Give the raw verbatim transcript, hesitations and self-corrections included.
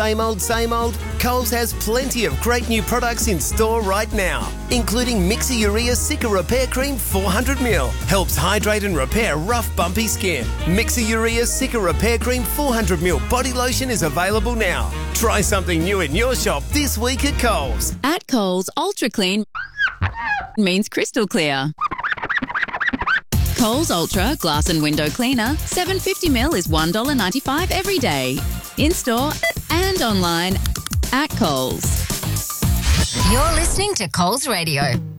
Same old, same old? Coles has plenty of great new products in store right now, including Mixer Urea Cica Repair Cream four hundred milliliters. Helps hydrate and repair rough, bumpy skin. Mixer Urea Cica Repair Cream four hundred milliliters body lotion is available now. Try something new in your shop this week at Coles. At Coles, Ultra Clean means crystal clear. Coles Ultra Glass and Window Cleaner, seven hundred fifty milliliters is one dollar ninety-five every day. In-store and online at Coles. You're listening to Coles Radio.